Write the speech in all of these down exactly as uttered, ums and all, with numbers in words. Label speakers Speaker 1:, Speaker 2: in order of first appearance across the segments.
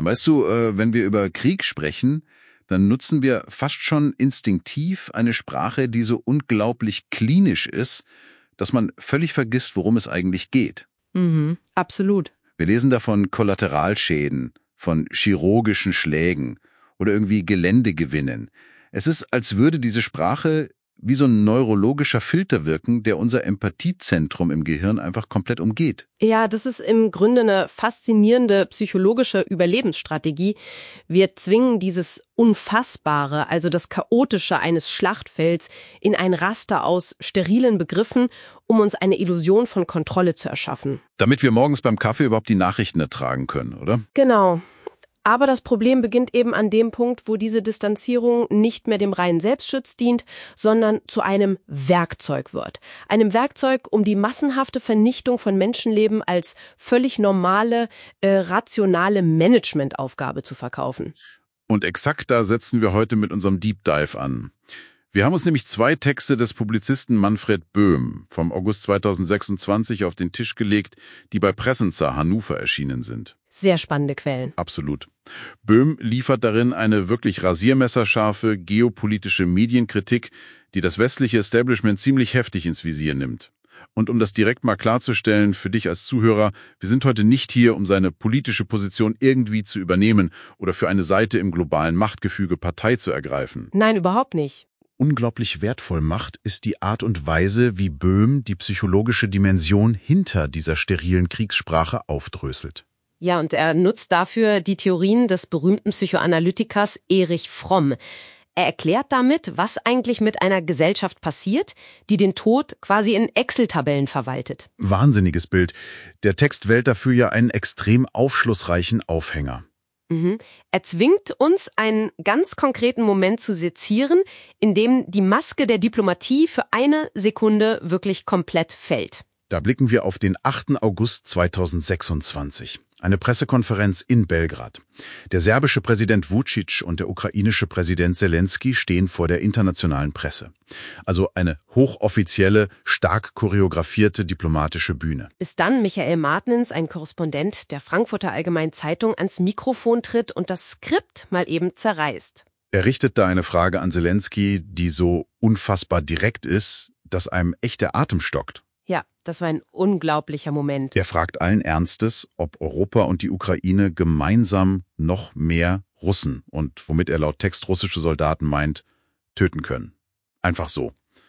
Speaker 1: Weißt du, äh, wenn wir über Krieg sprechen, dann nutzen wir fast schon instinktiv eine Sprache, die so unglaublich klinisch ist, dass man völlig vergisst, worum es eigentlich geht.
Speaker 2: Mhm, absolut.
Speaker 1: Wir lesen davon Kollateralschäden, von chirurgischen Schlägen oder irgendwie Geländegewinnen. Es ist, als würde diese Sprache wie so ein neurologischer Filter wirken, der unser Empathiezentrum im Gehirn einfach komplett umgeht.
Speaker 2: Ja, das ist im Grunde eine faszinierende psychologische Überlebensstrategie. Wir zwingen dieses Unfassbare, also das Chaotische eines Schlachtfelds, in ein Raster aus sterilen Begriffen, um uns eine Illusion von Kontrolle zu erschaffen.
Speaker 1: Damit wir morgens beim Kaffee überhaupt die Nachrichten ertragen können, oder?
Speaker 2: Genau. Aber das Problem beginnt eben an dem Punkt, wo diese Distanzierung nicht mehr dem reinen Selbstschutz dient, sondern zu einem Werkzeug wird. Einem Werkzeug, um die massenhafte Vernichtung von Menschenleben als völlig normale, äh, rationale Managementaufgabe zu verkaufen.
Speaker 1: Und exakt da setzen wir heute mit unserem Deep Dive an. Wir haben uns nämlich zwei Texte des Publizisten Manfred Böhm vom August zweitausendsechsundzwanzig auf den Tisch gelegt, die bei Pressenzer Hannover erschienen sind.
Speaker 2: Sehr spannende Quellen.
Speaker 1: Absolut. Böhm liefert darin eine wirklich rasiermesserscharfe geopolitische Medienkritik, die das westliche Establishment ziemlich heftig ins Visier nimmt. Und um das direkt mal klarzustellen für dich als Zuhörer, wir sind heute nicht hier, um seine politische Position irgendwie zu übernehmen oder für eine Seite im globalen Machtgefüge Partei zu ergreifen.
Speaker 2: Nein, überhaupt nicht.
Speaker 1: Unglaublich wertvoll macht, ist die Art und Weise, wie Böhm die psychologische Dimension hinter dieser sterilen Kriegssprache aufdröselt.
Speaker 2: Ja, und er nutzt dafür die Theorien des berühmten Psychoanalytikers Erich Fromm. Er erklärt damit, was eigentlich mit einer Gesellschaft passiert, die den Tod quasi in Excel-Tabellen verwaltet.
Speaker 1: Wahnsinniges Bild. Der Text wählt dafür ja einen extrem aufschlussreichen Aufhänger.
Speaker 2: Mhm. Er zwingt uns, einen ganz konkreten Moment zu sezieren, in dem die Maske der Diplomatie für eine Sekunde wirklich komplett fällt.
Speaker 1: Da blicken wir auf den achten August zweitausendsechsundzwanzig. Eine Pressekonferenz in Belgrad. Der serbische Präsident Vučić und der ukrainische Präsident Zelensky stehen vor der internationalen Presse. Also eine hochoffizielle, stark choreografierte diplomatische Bühne.
Speaker 2: Bis dann Michael Martens, ein Korrespondent der Frankfurter Allgemeinen Zeitung, ans Mikrofon tritt und das Skript mal eben zerreißt.
Speaker 1: Er richtet da eine Frage an Zelensky, die so unfassbar direkt ist, dass einem echt der Atem stockt.
Speaker 2: Ja, das war ein unglaublicher Moment.
Speaker 1: Er fragt allen Ernstes, ob Europa und die Ukraine gemeinsam noch mehr Russen und, womit er laut Text russische Soldaten meint, töten können. Einfach so.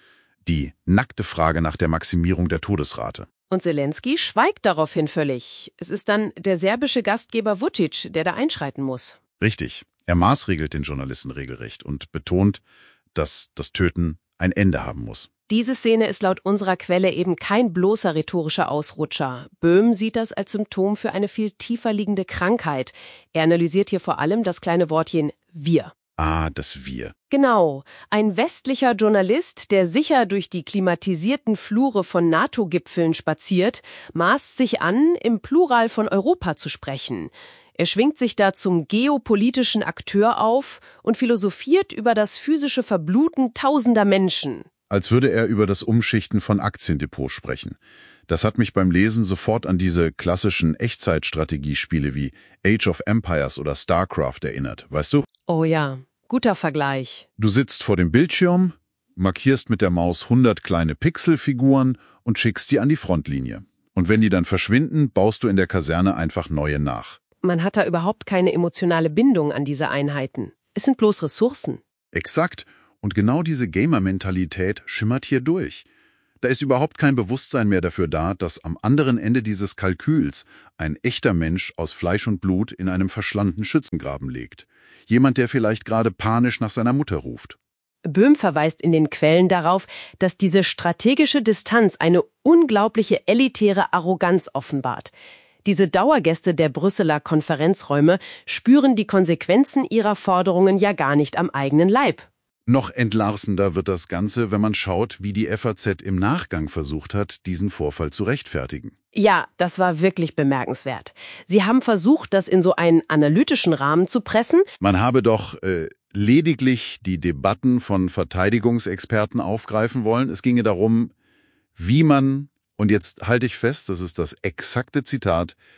Speaker 1: Die nackte Frage nach der Maximierung der Todesrate.
Speaker 2: Und Zelensky schweigt daraufhin völlig. Es ist dann der serbische Gastgeber Vučić, der da einschreiten muss.
Speaker 1: Richtig. Er maßregelt den Journalisten regelrecht und betont, dass das Töten ein Ende haben muss.
Speaker 2: Diese Szene ist laut unserer Quelle eben kein bloßer rhetorischer Ausrutscher. Böhm sieht das als Symptom für eine viel tiefer liegende Krankheit. Er analysiert hier vor allem das kleine Wortchen wir.
Speaker 1: Ah, das wir.
Speaker 2: Genau. Ein westlicher Journalist, der sicher durch die klimatisierten Flure von NATO-Gipfeln spaziert, maßt sich an, im Plural von Europa zu sprechen. Er schwingt sich da zum geopolitischen Akteur auf und philosophiert über das physische Verbluten tausender Menschen.
Speaker 1: Als würde er über das Umschichten von Aktiendepots sprechen. Das hat mich beim Lesen sofort an diese klassischen Echtzeitstrategiespiele wie Age of Empires oder StarCraft erinnert, weißt du?
Speaker 2: Oh ja, guter Vergleich.
Speaker 1: Du sitzt vor dem Bildschirm, markierst mit der Maus hundert kleine Pixelfiguren und schickst die an die Frontlinie. Und wenn die dann verschwinden, baust du in der Kaserne einfach neue nach.
Speaker 2: Man hat da überhaupt keine emotionale Bindung an diese Einheiten. Es sind bloß Ressourcen.
Speaker 1: Exakt. Und genau diese Gamer-Mentalität schimmert hier durch. Da ist überhaupt kein Bewusstsein mehr dafür da, dass am anderen Ende dieses Kalküls ein echter Mensch aus Fleisch und Blut in einem verschlandenen Schützengraben liegt. Jemand, der vielleicht gerade panisch nach seiner Mutter ruft.
Speaker 2: Böhm verweist in den Quellen darauf, dass diese strategische Distanz eine unglaubliche elitäre Arroganz offenbart. Diese Dauergäste der Brüsseler Konferenzräume spüren die Konsequenzen ihrer Forderungen ja gar nicht am eigenen Leib.
Speaker 1: Noch entlarvender wird das Ganze, wenn man schaut, wie die F A Z im Nachgang versucht hat, diesen Vorfall zu rechtfertigen.
Speaker 2: Ja, das war wirklich bemerkenswert. Sie haben versucht, das in so einen analytischen Rahmen zu pressen.
Speaker 1: Man habe doch äh, lediglich die Debatten von Verteidigungsexperten aufgreifen wollen. Es ginge darum, wie man, und jetzt halte ich fest, das ist das exakte Zitat,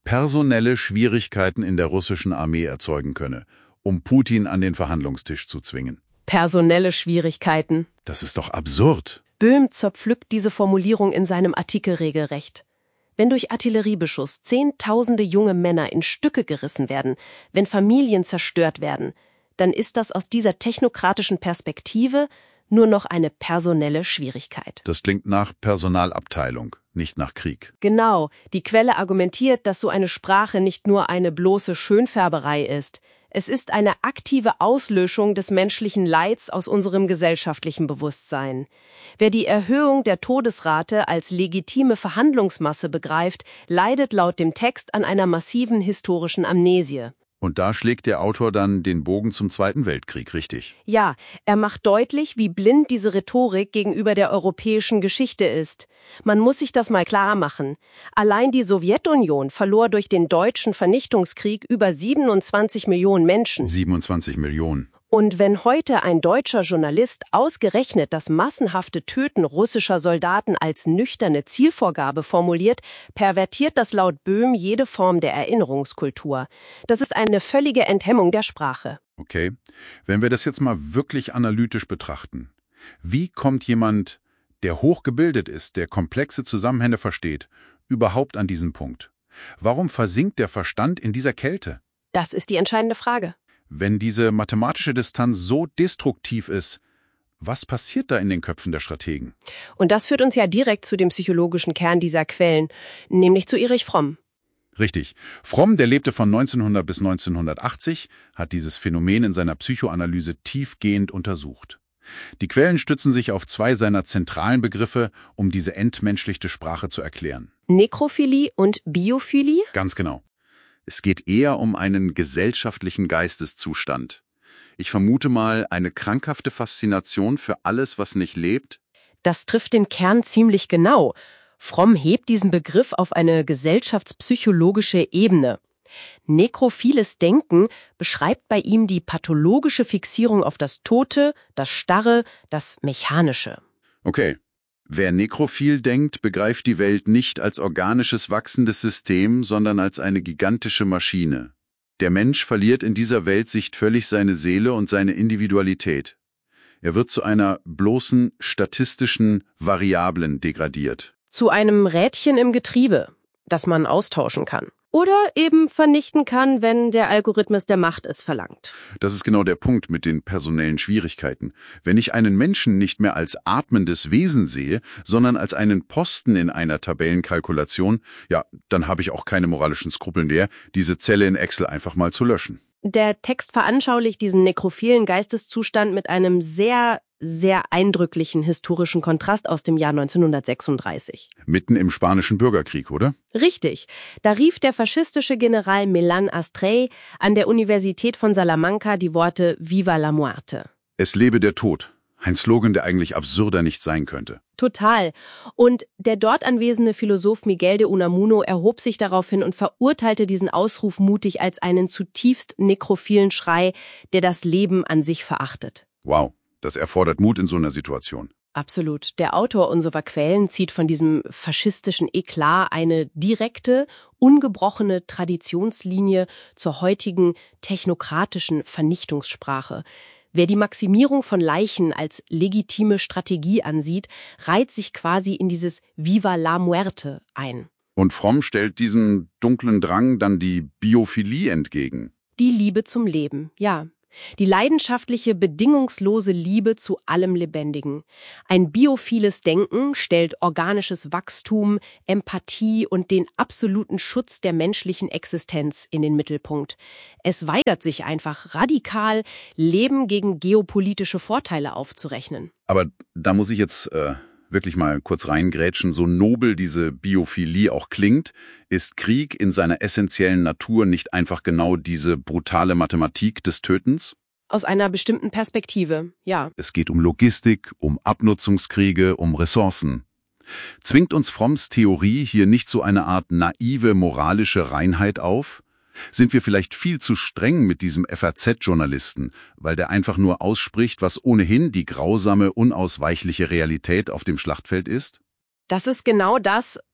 Speaker 1: personelle Schwierigkeiten in der russischen Armee erzeugen könne, um Putin an den Verhandlungstisch zu zwingen.
Speaker 2: Personelle Schwierigkeiten.
Speaker 1: Das ist doch absurd.
Speaker 2: Böhm zerpflückt diese Formulierung in seinem Artikel regelrecht. Wenn durch Artilleriebeschuss Zehntausende junge Männer in Stücke gerissen werden, wenn Familien zerstört werden, dann ist das aus dieser technokratischen Perspektive nur noch eine personelle Schwierigkeit.
Speaker 1: Das klingt nach Personalabteilung, nicht nach Krieg.
Speaker 2: Genau, die Quelle argumentiert, dass so eine Sprache nicht nur eine bloße Schönfärberei ist. Es ist eine aktive Auslöschung des menschlichen Leids aus unserem gesellschaftlichen Bewusstsein. Wer die Erhöhung der Todesrate als legitime Verhandlungsmasse begreift, leidet laut dem Text an einer massiven historischen Amnesie.
Speaker 1: Und da schlägt der Autor dann den Bogen zum Zweiten Weltkrieg, richtig?
Speaker 2: Ja, er macht deutlich, wie blind diese Rhetorik gegenüber der europäischen Geschichte ist. Man muss sich das mal klar machen. Allein die Sowjetunion verlor durch den deutschen Vernichtungskrieg über siebenundzwanzig Millionen Menschen.
Speaker 1: siebenundzwanzig Millionen.
Speaker 2: Und wenn heute ein deutscher Journalist ausgerechnet das massenhafte Töten russischer Soldaten als nüchterne Zielvorgabe formuliert, pervertiert das laut Böhm jede Form der Erinnerungskultur. Das ist eine völlige Enthemmung der Sprache.
Speaker 1: Okay, wenn wir das jetzt mal wirklich analytisch betrachten. Wie kommt jemand, der hochgebildet ist, der komplexe Zusammenhänge versteht, überhaupt an diesen Punkt? Warum versinkt der Verstand in dieser Kälte?
Speaker 2: Das ist die entscheidende Frage.
Speaker 1: Wenn diese mathematische Distanz so destruktiv ist, was passiert da in den Köpfen der Strategen?
Speaker 2: Und das führt uns ja direkt zu dem psychologischen Kern dieser Quellen, nämlich zu Erich Fromm.
Speaker 1: Richtig. Fromm, der lebte von neunzehnhundert bis neunzehnhundertachtzig, hat dieses Phänomen in seiner Psychoanalyse tiefgehend untersucht. Die Quellen stützen sich auf zwei seiner zentralen Begriffe, um diese entmenschlichte Sprache zu erklären.
Speaker 2: Nekrophilie und Biophilie?
Speaker 1: Ganz genau. Es geht eher um einen gesellschaftlichen Geisteszustand. Ich vermute mal eine krankhafte Faszination für alles, was nicht lebt.
Speaker 2: Das trifft den Kern ziemlich genau. Fromm hebt diesen Begriff auf eine gesellschaftspsychologische Ebene. Nekrophiles Denken beschreibt bei ihm die pathologische Fixierung auf das Tote, das Starre, das Mechanische.
Speaker 1: Okay. Wer nekrophil denkt, begreift die Welt nicht als organisches wachsendes System, sondern als eine gigantische Maschine. Der Mensch verliert in dieser Weltsicht völlig seine Seele und seine Individualität. Er wird zu einer bloßen statistischen Variablen degradiert.
Speaker 2: Zu einem Rädchen im Getriebe, das man austauschen kann. Oder eben vernichten kann, wenn der Algorithmus der Macht es verlangt.
Speaker 1: Das ist genau der Punkt mit den personellen Schwierigkeiten. Wenn ich einen Menschen nicht mehr als atmendes Wesen sehe, sondern als einen Posten in einer Tabellenkalkulation, ja, dann habe ich auch keine moralischen Skrupel mehr, diese Zelle in Excel einfach mal zu löschen.
Speaker 2: Der Text veranschaulicht diesen nekrophilen Geisteszustand mit einem sehr, sehr eindrücklichen historischen Kontrast aus dem Jahr neunzehnhundertsechsunddreißig.
Speaker 1: Mitten im Spanischen Bürgerkrieg, oder?
Speaker 2: Richtig. Da rief der faschistische General Millán Astray an der Universität von Salamanca die Worte Viva la muerte.
Speaker 1: Es lebe der Tod. Ein Slogan, der eigentlich absurder nicht sein könnte.
Speaker 2: Total. Und der dort anwesende Philosoph Miguel de Unamuno erhob sich daraufhin und verurteilte diesen Ausruf mutig als einen zutiefst nekrophilen Schrei, der das Leben an sich verachtet.
Speaker 1: Wow, das erfordert Mut in so einer Situation.
Speaker 2: Absolut. Der Autor unserer Quellen zieht von diesem faschistischen Eklat eine direkte, ungebrochene Traditionslinie zur heutigen technokratischen Vernichtungssprache. Wer die Maximierung von Leichen als legitime Strategie ansieht, reiht sich quasi in dieses Viva la muerte ein.
Speaker 1: Und Fromm stellt diesem dunklen Drang dann die Biophilie entgegen.
Speaker 2: Die Liebe zum Leben, ja. Die leidenschaftliche, bedingungslose Liebe zu allem Lebendigen. Ein biophiles Denken stellt organisches Wachstum, Empathie und den absoluten Schutz der menschlichen Existenz in den Mittelpunkt. Es weigert sich einfach radikal, Leben gegen geopolitische Vorteile aufzurechnen.
Speaker 1: Aber da muss ich jetzt äh, wirklich mal kurz reingrätschen. So nobel diese Biophilie auch klingt, ist Krieg in seiner essentiellen Natur nicht einfach genau diese brutale Mathematik des Tötens?
Speaker 2: Aus einer bestimmten Perspektive, ja.
Speaker 1: Es geht um Logistik, um Abnutzungskriege, um Ressourcen. Zwingt uns Fromms Theorie hier nicht so eine Art naive moralische Reinheit auf? Sind wir vielleicht viel zu streng mit diesem F A Z-Journalisten, weil der einfach nur ausspricht, was ohnehin die grausame, unausweichliche Realität auf dem Schlachtfeld ist?
Speaker 2: Das ist genau das,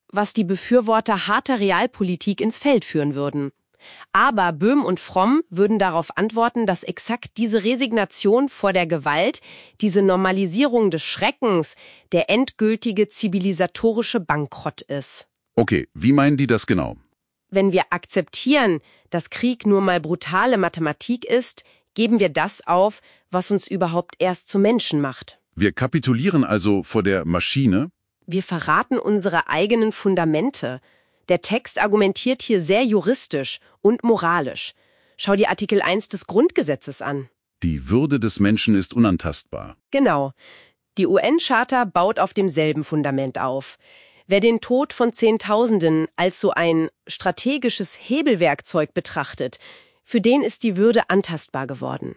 Speaker 2: was die Befürworter harter Realpolitik ins Feld führen würden. Aber Böhm und Fromm würden darauf antworten, dass exakt diese Resignation vor der Gewalt, diese Normalisierung des Schreckens, der endgültige zivilisatorische Bankrott ist.
Speaker 1: Okay, wie meinen die das genau?
Speaker 2: Wenn wir akzeptieren, dass Krieg nur mal brutale Mathematik ist, geben wir das auf, was uns überhaupt erst zu Menschen macht.
Speaker 1: Wir kapitulieren also vor der Maschine?
Speaker 2: Wir verraten unsere eigenen Fundamente. Der Text argumentiert hier sehr juristisch und moralisch. Schau dir Artikel eins des Grundgesetzes an.
Speaker 1: Die Würde des Menschen ist unantastbar.
Speaker 2: Genau. Die U N-Charta baut auf demselben Fundament auf. Wer den Tod von Zehntausenden als so ein strategisches Hebelwerkzeug betrachtet, für den ist die Würde antastbar geworden.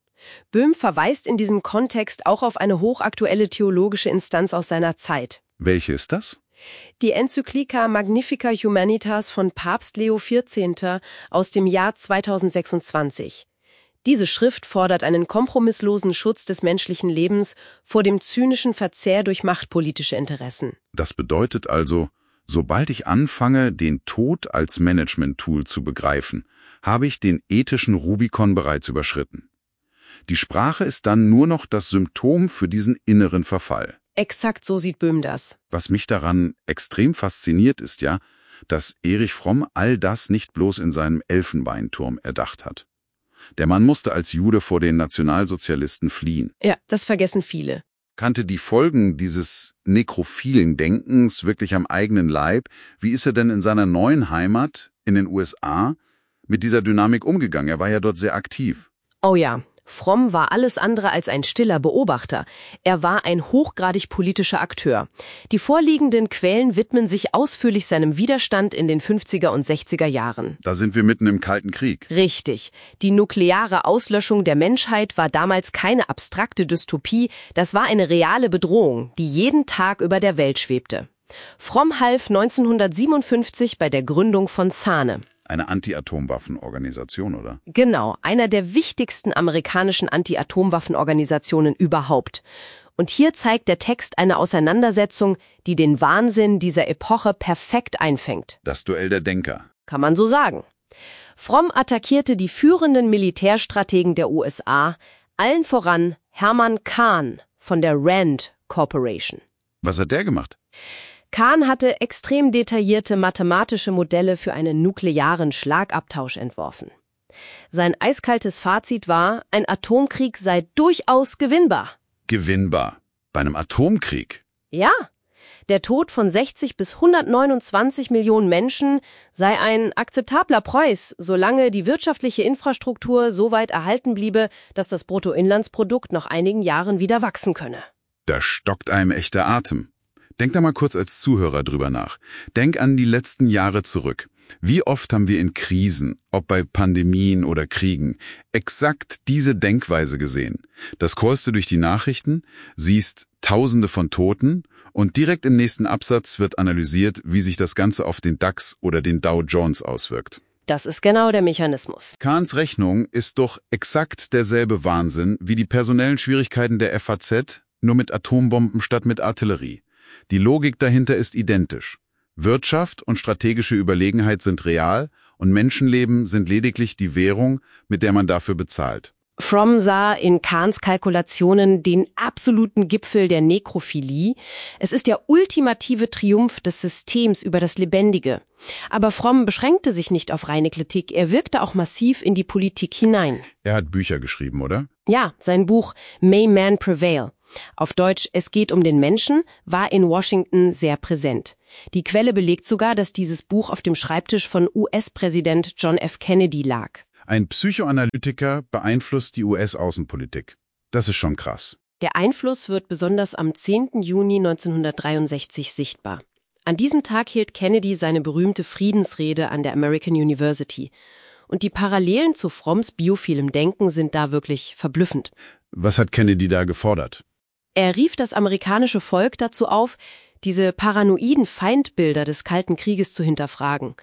Speaker 2: Böhm verweist in diesem Kontext auch auf eine hochaktuelle theologische Instanz aus seiner Zeit.
Speaker 1: Welche ist das?
Speaker 2: Die Enzyklika Magnifica Humanitas von Papst Leo vierzehnten aus dem Jahr zweitausendsechsundzwanzig. Diese Schrift fordert einen kompromisslosen Schutz des menschlichen Lebens vor dem zynischen Verzehr durch machtpolitische Interessen.
Speaker 1: Das bedeutet also, sobald ich anfange, den Tod als Management-Tool zu begreifen, habe ich den ethischen Rubikon bereits überschritten. Die Sprache ist dann nur noch das Symptom für diesen inneren Verfall.
Speaker 2: Exakt so sieht Böhm das.
Speaker 1: Was mich daran extrem fasziniert, ist ja, dass Erich Fromm all das nicht bloß in seinem Elfenbeinturm erdacht hat. Der Mann musste als Jude vor den Nationalsozialisten fliehen.
Speaker 2: Ja, das vergessen viele.
Speaker 1: Kannte die Folgen dieses nekrophilen Denkens wirklich am eigenen Leib. Wie ist er denn in seiner neuen Heimat in den U S A mit dieser Dynamik umgegangen? Er war ja dort sehr aktiv.
Speaker 2: Oh ja. Fromm war alles andere als ein stiller Beobachter. Er war ein hochgradig politischer Akteur. Die vorliegenden Quellen widmen sich ausführlich seinem Widerstand in den fünfziger und sechziger Jahren.
Speaker 1: Da sind wir mitten im Kalten Krieg.
Speaker 2: Richtig. Die nukleare Auslöschung der Menschheit war damals keine abstrakte Dystopie, das war eine reale Bedrohung, die jeden Tag über der Welt schwebte. Fromm half neunzehnhundertsiebenundfünfzig bei der Gründung von SANE.
Speaker 1: Eine Anti-Atomwaffen-Organisation, oder?
Speaker 2: Genau, einer der wichtigsten amerikanischen Anti-Atomwaffen-Organisationen überhaupt. Und hier zeigt der Text eine Auseinandersetzung, die den Wahnsinn dieser Epoche perfekt einfängt.
Speaker 1: Das Duell der Denker.
Speaker 2: Kann man so sagen. Fromm attackierte die führenden Militärstrategen der U S A, allen voran Hermann Kahn von der Rand Corporation.
Speaker 1: Was hat der gemacht?
Speaker 2: Kahn hatte extrem detaillierte mathematische Modelle für einen nuklearen Schlagabtausch entworfen. Sein eiskaltes Fazit war, ein Atomkrieg sei durchaus gewinnbar.
Speaker 1: Gewinnbar? Bei einem Atomkrieg?
Speaker 2: Ja, der Tod von sechzig bis hundertneunundzwanzig Millionen Menschen sei ein akzeptabler Preis, solange die wirtschaftliche Infrastruktur so weit erhalten bliebe, dass das Bruttoinlandsprodukt nach einigen Jahren wieder wachsen könne.
Speaker 1: Da stockt einem echt der Atem. Denk da mal kurz als Zuhörer drüber nach. Denk an die letzten Jahre zurück. Wie oft haben wir in Krisen, ob bei Pandemien oder Kriegen, exakt diese Denkweise gesehen? Das scrollst du durch die Nachrichten, siehst Tausende von Toten und direkt im nächsten Absatz wird analysiert, wie sich das Ganze auf den DAX oder den Dow Jones auswirkt.
Speaker 2: Das ist genau der Mechanismus.
Speaker 1: Kahns Rechnung ist doch exakt derselbe Wahnsinn wie die personellen Schwierigkeiten der F A Z, nur mit Atombomben statt mit Artillerie. Die Logik dahinter ist identisch. Wirtschaft und strategische Überlegenheit sind real und Menschenleben sind lediglich die Währung, mit der man dafür bezahlt.
Speaker 2: Fromm sah in Kahns Kalkulationen den absoluten Gipfel der Nekrophilie. Es ist der ultimative Triumph des Systems über das Lebendige. Aber Fromm beschränkte sich nicht auf reine Kritik, er wirkte auch massiv in die Politik hinein.
Speaker 1: Er hat Bücher geschrieben, oder?
Speaker 2: Ja, sein Buch May Man Prevail. Auf Deutsch Es geht um den Menschen war in Washington sehr präsent. Die Quelle belegt sogar, dass dieses Buch auf dem Schreibtisch von U S-Präsident John F. Kennedy lag.
Speaker 1: Ein Psychoanalytiker beeinflusst die U S-Außenpolitik. Das ist schon krass.
Speaker 2: Der Einfluss wird besonders am zehnten Juni neunzehnhundertdreiundsechzig sichtbar. An diesem Tag hielt Kennedy seine berühmte Friedensrede an der American University. Und die Parallelen zu Fromms biophilem Denken sind da wirklich verblüffend.
Speaker 1: Was hat Kennedy da gefordert?
Speaker 2: Er rief das amerikanische Volk dazu auf, diese paranoiden Feindbilder des Kalten Krieges zu hinterfragen.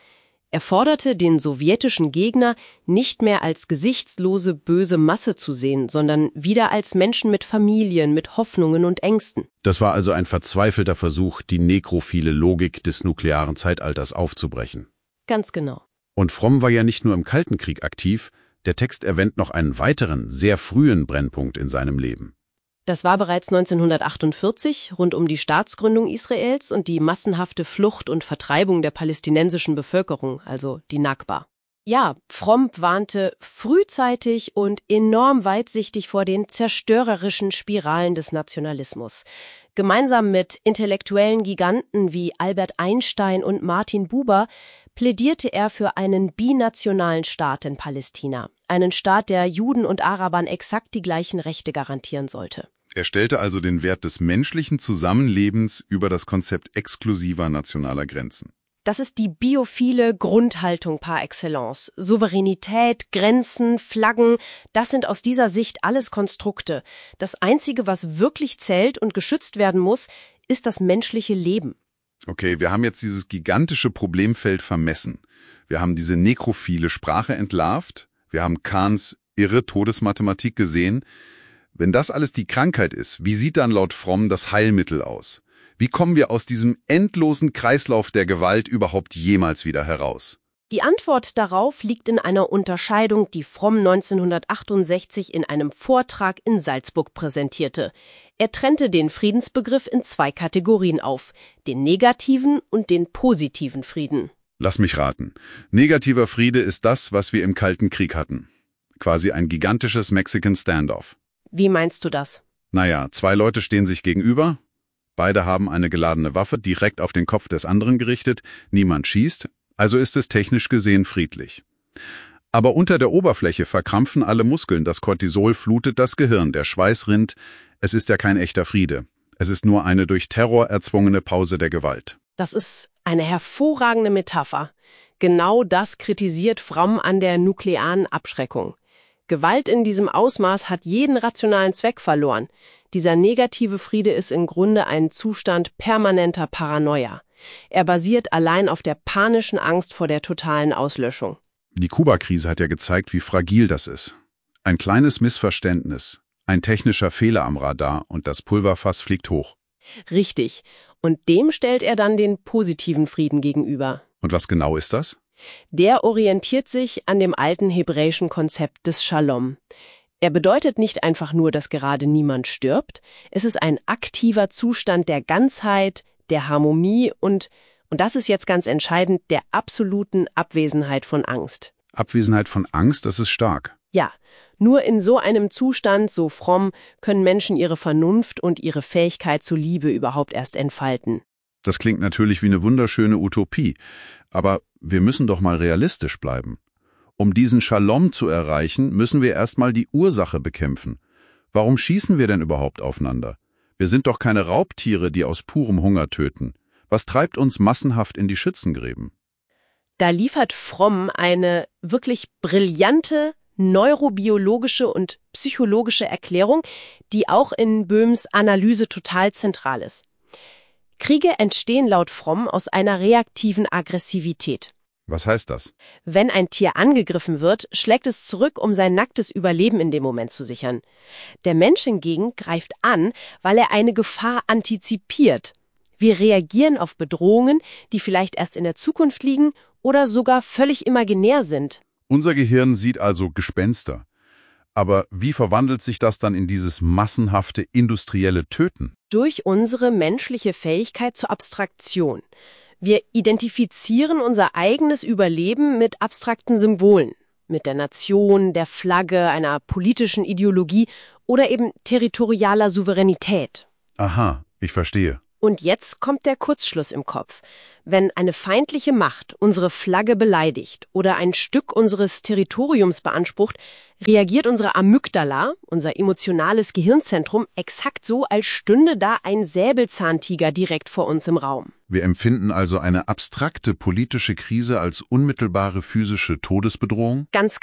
Speaker 2: Er forderte den sowjetischen Gegner nicht mehr als gesichtslose, böse Masse zu sehen, sondern wieder als Menschen mit Familien, mit Hoffnungen und Ängsten.
Speaker 1: Das war also ein verzweifelter Versuch, die nekrophile Logik des nuklearen Zeitalters aufzubrechen.
Speaker 2: Ganz genau.
Speaker 1: Und Fromm war ja nicht nur im Kalten Krieg aktiv, der Text erwähnt noch einen weiteren, sehr frühen Brennpunkt in seinem Leben.
Speaker 2: Das war bereits neunzehnhundertachtundvierzig, rund um die Staatsgründung Israels und die massenhafte Flucht und Vertreibung der palästinensischen Bevölkerung, also die Nakba. Ja, Fromm warnte frühzeitig und enorm weitsichtig vor den zerstörerischen Spiralen des Nationalismus. Gemeinsam mit intellektuellen Giganten wie Albert Einstein und Martin Buber plädierte er für einen binationalen Staat in Palästina, einen Staat, der Juden und Arabern exakt die gleichen Rechte garantieren sollte.
Speaker 1: Er stellte also den Wert des menschlichen Zusammenlebens über das Konzept exklusiver nationaler Grenzen.
Speaker 2: Das ist die biophile Grundhaltung par excellence. Souveränität, Grenzen, Flaggen, das sind aus dieser Sicht alles Konstrukte. Das Einzige, was wirklich zählt und geschützt werden muss, ist das menschliche Leben.
Speaker 1: Okay, wir haben jetzt dieses gigantische Problemfeld vermessen. Wir haben diese nekrophile Sprache entlarvt. Wir haben Kahns irre Todesmathematik gesehen. Wenn das alles die Krankheit ist, wie sieht dann laut Fromm das Heilmittel aus? Wie kommen wir aus diesem endlosen Kreislauf der Gewalt überhaupt jemals wieder heraus?
Speaker 2: Die Antwort darauf liegt in einer Unterscheidung, die Fromm neunzehnhundertachtundsechzig in einem Vortrag in Salzburg präsentierte. Er trennte den Friedensbegriff in zwei Kategorien auf, den negativen und den positiven Frieden.
Speaker 1: Lass mich raten. Negativer Friede ist das, was wir im Kalten Krieg hatten. Quasi ein gigantisches Mexican Standoff.
Speaker 2: Wie meinst du das?
Speaker 1: Naja, zwei Leute stehen sich gegenüber. Beide haben eine geladene Waffe direkt auf den Kopf des anderen gerichtet. Niemand schießt. Also ist es technisch gesehen friedlich. Aber unter der Oberfläche verkrampfen alle Muskeln, das Cortisol flutet das Gehirn, der Schweiß rinnt. Es ist ja kein echter Friede. Es ist nur eine durch Terror erzwungene Pause der Gewalt.
Speaker 2: Das ist eine hervorragende Metapher. Genau das kritisiert Fromm an der nuklearen Abschreckung. Gewalt in diesem Ausmaß hat jeden rationalen Zweck verloren. Dieser negative Friede ist im Grunde ein Zustand permanenter Paranoia. Er basiert allein auf der panischen Angst vor der totalen Auslöschung.
Speaker 1: Die Kuba-Krise hat ja gezeigt, wie fragil das ist. Ein kleines Missverständnis, ein technischer Fehler am Radar und das Pulverfass fliegt hoch.
Speaker 2: Richtig. Und dem stellt er dann den positiven Frieden gegenüber.
Speaker 1: Und was genau ist das?
Speaker 2: Der orientiert sich an dem alten hebräischen Konzept des Shalom. Er bedeutet nicht einfach nur, dass gerade niemand stirbt. Es ist ein aktiver Zustand der Ganzheit, der Harmonie und, und das ist jetzt ganz entscheidend, der absoluten Abwesenheit von Angst.
Speaker 1: Abwesenheit von Angst, das ist stark.
Speaker 2: Ja, nur in so einem Zustand, so Fromm, können Menschen ihre Vernunft und ihre Fähigkeit zur Liebe überhaupt erst entfalten.
Speaker 1: Das klingt natürlich wie eine wunderschöne Utopie, aber wir müssen doch mal realistisch bleiben. Um diesen Shalom zu erreichen, müssen wir erstmal die Ursache bekämpfen. Warum schießen wir denn überhaupt aufeinander? Wir sind doch keine Raubtiere, die aus purem Hunger töten. Was treibt uns massenhaft in die Schützengräben?
Speaker 2: Da liefert Fromm eine wirklich brillante neurobiologische und psychologische Erklärung, die auch in Böhms Analyse total zentral ist. Kriege entstehen laut Fromm aus einer reaktiven Aggressivität.
Speaker 1: Was heißt das?
Speaker 2: Wenn ein Tier angegriffen wird, schlägt es zurück, um sein nacktes Überleben in dem Moment zu sichern. Der Mensch hingegen greift an, weil er eine Gefahr antizipiert. Wir reagieren auf Bedrohungen, die vielleicht erst in der Zukunft liegen oder sogar völlig imaginär sind.
Speaker 1: Unser Gehirn sieht also Gespenster. Aber wie verwandelt sich das dann in dieses massenhafte industrielle Töten?
Speaker 2: Durch unsere menschliche Fähigkeit zur Abstraktion. Wir identifizieren unser eigenes Überleben mit abstrakten Symbolen, mit der Nation, der Flagge, einer politischen Ideologie oder eben territorialer Souveränität.
Speaker 1: Aha, ich verstehe.
Speaker 2: Und jetzt kommt der Kurzschluss im Kopf. Wenn eine feindliche Macht unsere Flagge beleidigt oder ein Stück unseres Territoriums beansprucht, reagiert unsere Amygdala, unser emotionales Gehirnzentrum, exakt so, als stünde da ein Säbelzahntiger direkt vor uns im Raum.
Speaker 1: Wir empfinden also eine abstrakte politische Krise als unmittelbare physische Todesbedrohung?
Speaker 2: Ganz genau.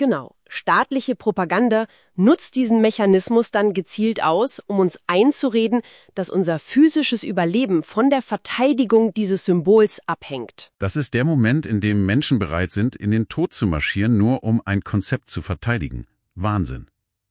Speaker 2: Staatliche Propaganda nutzt diesen Mechanismus dann gezielt aus, um uns einzureden, dass unser physisches Überleben von der Verteidigung dieses Symbols abhängt.
Speaker 1: Das ist der Moment, in dem Menschen bereit sind, in den Tod zu marschieren, nur um ein Konzept zu verteidigen. Wahnsinn.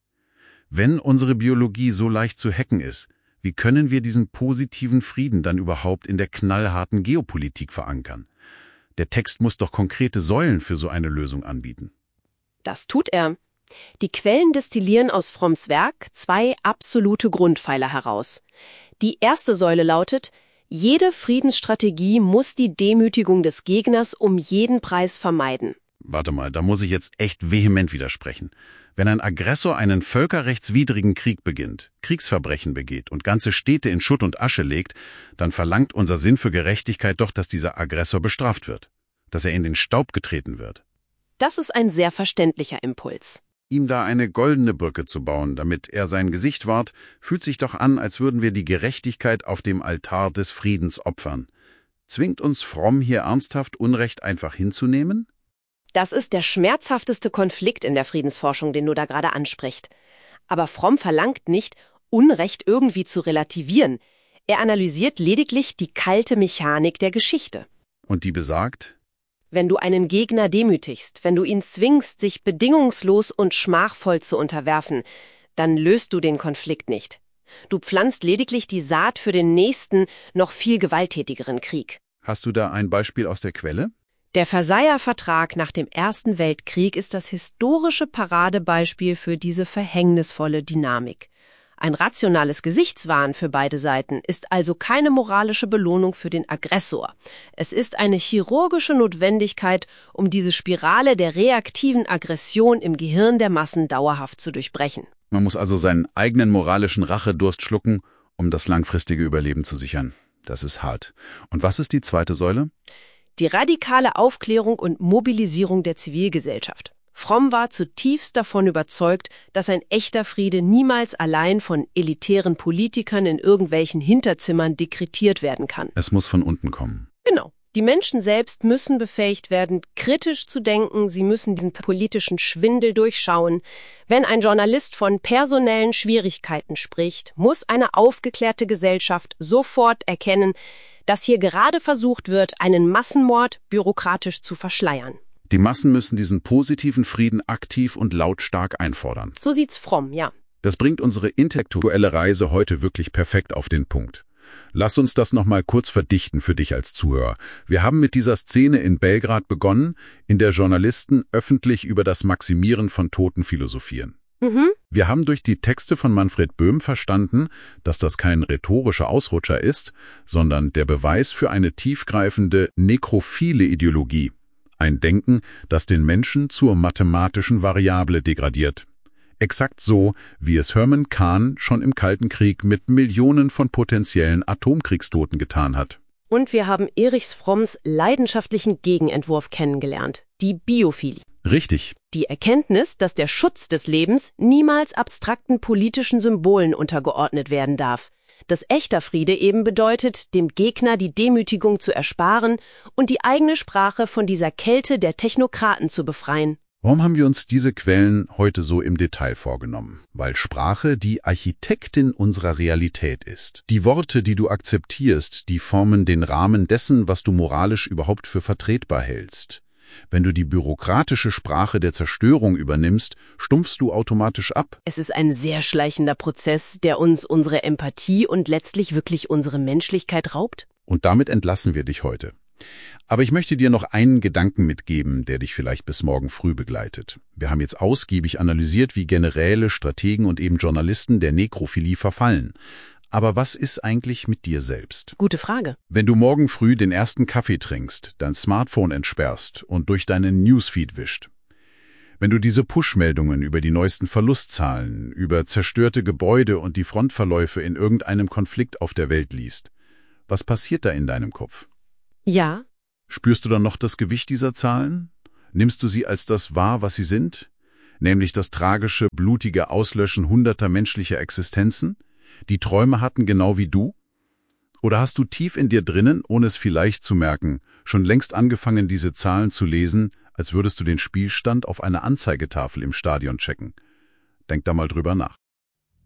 Speaker 1: Wenn unsere Biologie so leicht zu hacken ist, wie können wir diesen positiven Frieden dann überhaupt in der knallharten Geopolitik verankern? Der Text muss doch konkrete Säulen für so eine Lösung anbieten.
Speaker 2: Das tut er. Die Quellen destillieren aus Fromms Werk zwei absolute Grundpfeiler heraus. Die erste Säule lautet: Jede Friedensstrategie muss die Demütigung des Gegners um jeden Preis vermeiden.
Speaker 1: Warte mal, da muss ich jetzt echt vehement widersprechen. Wenn ein Aggressor einen völkerrechtswidrigen Krieg beginnt, Kriegsverbrechen begeht und ganze Städte in Schutt und Asche legt, dann verlangt unser Sinn für Gerechtigkeit doch, dass dieser Aggressor bestraft wird, dass er in den Staub getreten wird.
Speaker 2: Das ist ein sehr verständlicher Impuls.
Speaker 1: Ihm da eine goldene Brücke zu bauen, damit er sein Gesicht wahrt, fühlt sich doch an, als würden wir die Gerechtigkeit auf dem Altar des Friedens opfern. Zwingt uns Fromm hier ernsthaft Unrecht einfach hinzunehmen?
Speaker 2: Das ist der schmerzhafteste Konflikt in der Friedensforschung, den du da gerade ansprichst. Aber Fromm verlangt nicht, Unrecht irgendwie zu relativieren. Er analysiert lediglich die kalte Mechanik der Geschichte.
Speaker 1: Und die besagt:
Speaker 2: Wenn du einen Gegner demütigst, wenn du ihn zwingst, sich bedingungslos und schmachvoll zu unterwerfen, dann löst du den Konflikt nicht. Du pflanzt lediglich die Saat für den nächsten, noch viel gewalttätigeren Krieg.
Speaker 1: Hast du da ein Beispiel aus der Quelle?
Speaker 2: Der Versailler Vertrag nach dem Ersten Weltkrieg ist das historische Paradebeispiel für diese verhängnisvolle Dynamik. Ein rationales Gesichtswahn für beide Seiten ist also keine moralische Belohnung für den Aggressor. Es ist eine chirurgische Notwendigkeit, um diese Spirale der reaktiven Aggression im Gehirn der Massen dauerhaft zu durchbrechen.
Speaker 1: Man muss also seinen eigenen moralischen Rachedurst schlucken, um das langfristige Überleben zu sichern. Das ist hart. Und was ist die zweite Säule?
Speaker 2: Die radikale Aufklärung und Mobilisierung der Zivilgesellschaft. Fromm war zutiefst davon überzeugt, dass ein echter Friede niemals allein von elitären Politikern in irgendwelchen Hinterzimmern dekretiert werden kann.
Speaker 1: Es muss von unten kommen.
Speaker 2: Genau. Die Menschen selbst müssen befähigt werden, kritisch zu denken, sie müssen diesen politischen Schwindel durchschauen. Wenn ein Journalist von personellen Schwierigkeiten spricht, muss eine aufgeklärte Gesellschaft sofort erkennen, dass hier gerade versucht wird, einen Massenmord bürokratisch zu verschleiern.
Speaker 1: Die Massen müssen diesen positiven Frieden aktiv und lautstark einfordern.
Speaker 2: So sieht's Fromm, ja.
Speaker 1: Das bringt unsere intellektuelle Reise heute wirklich perfekt auf den Punkt. Lass uns das nochmal kurz verdichten für dich als Zuhörer. Wir haben mit dieser Szene in Belgrad begonnen, in der Journalisten öffentlich über das Maximieren von Toten philosophieren.
Speaker 2: Mhm.
Speaker 1: Wir haben durch die Texte von Manfred Böhm verstanden, dass das kein rhetorischer Ausrutscher ist, sondern der Beweis für eine tiefgreifende nekrophile Ideologie. Ein Denken, das den Menschen zur mathematischen Variable degradiert. Exakt so, wie es Herman Kahn schon im Kalten Krieg mit Millionen von potenziellen Atomkriegstoten getan hat.
Speaker 2: Und wir haben Erich Fromms leidenschaftlichen Gegenentwurf kennengelernt, die Biophilie.
Speaker 1: Richtig.
Speaker 2: Die Erkenntnis, dass der Schutz des Lebens niemals abstrakten politischen Symbolen untergeordnet werden darf. Dass echter Friede eben bedeutet, dem Gegner die Demütigung zu ersparen und die eigene Sprache von dieser Kälte der Technokraten zu befreien.
Speaker 1: Warum haben wir uns diese Quellen heute so im Detail vorgenommen? Weil Sprache die Architektin unserer Realität ist. Die Worte, die du akzeptierst, die formen den Rahmen dessen, was du moralisch überhaupt für vertretbar hältst. Wenn du die bürokratische Sprache der Zerstörung übernimmst, stumpfst du automatisch ab.
Speaker 2: Es ist ein sehr schleichender Prozess, der uns unsere Empathie und letztlich wirklich unsere Menschlichkeit raubt.
Speaker 1: Und damit entlassen wir dich heute. Aber ich möchte dir noch einen Gedanken mitgeben, der dich vielleicht bis morgen früh begleitet. Wir haben jetzt ausgiebig analysiert, wie Generäle, Strategen und eben Journalisten der Nekrophilie verfallen. Aber was ist eigentlich mit dir selbst?
Speaker 2: Gute Frage.
Speaker 1: Wenn du morgen früh den ersten Kaffee trinkst, dein Smartphone entsperrst und durch deinen Newsfeed wischt, wenn du diese Push-Meldungen über die neuesten Verlustzahlen, über zerstörte Gebäude und die Frontverläufe in irgendeinem Konflikt auf der Welt liest, was passiert da in deinem Kopf?
Speaker 2: Ja.
Speaker 1: Spürst du dann noch das Gewicht dieser Zahlen? Nimmst du sie als das wahr, was sie sind? Nämlich das tragische, blutige Auslöschen hunderter menschlicher Existenzen, die Träume hatten genau wie du? Oder hast du tief in dir drinnen, ohne es vielleicht zu merken, schon längst angefangen, diese Zahlen zu lesen, als würdest du den Spielstand auf einer Anzeigetafel im Stadion checken. Denk da mal drüber nach.